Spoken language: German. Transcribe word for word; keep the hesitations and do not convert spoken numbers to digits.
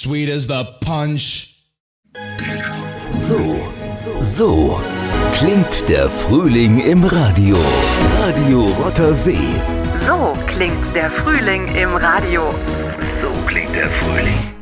sweet as the punch. So, so klingt der Frühling im Radio. Radio Rothersee. So klingt der Frühling im Radio. So klingt der Frühling.